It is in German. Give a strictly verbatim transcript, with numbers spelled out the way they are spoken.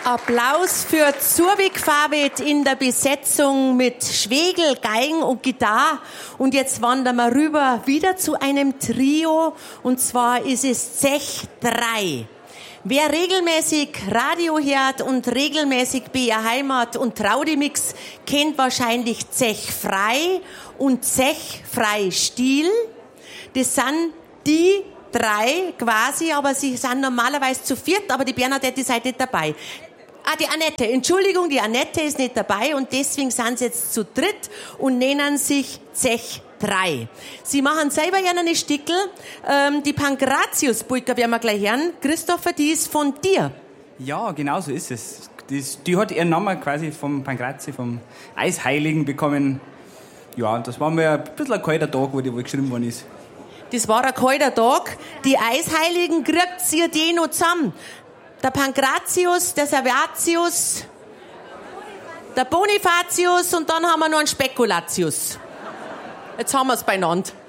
Applaus für Zurvik Favet in der Besetzung mit Schwegel, Geigen und Gitarre. Und jetzt wandern wir rüber wieder zu einem Trio. Und zwar ist es Zech drei. Wer regelmäßig Radio hört und regelmäßig B R Heimat und Traudimix, kennt wahrscheinlich Zech Frei und Zech Frei Stil. Das sind die drei quasi, aber sie sind normalerweise zu viert, aber die Bernadette ist halt nicht dabei. Ah, die Annette, Entschuldigung, die Annette ist nicht dabei und deswegen sind sie jetzt zu dritt und nennen sich Zech drei. Sie machen selber ja eine Stickel. Ähm, die Pankratius-Polka werden wir gleich hören. Christopher, die ist von dir. Ja, genau so ist es. Das, die hat ihren Namen quasi vom Pankratius, vom Eisheiligen bekommen. Ja, und das war mir ein bisschen ein kalter Tag, wo die wohl geschrieben worden ist. Das war ein kalter Tag. Die Eisheiligen kriegt ihr die noch zusammen. Der Pankratius, der Servatius, der Bonifatius und dann haben wir noch einen Spekulatius. Jetzt haben wir es beieinander.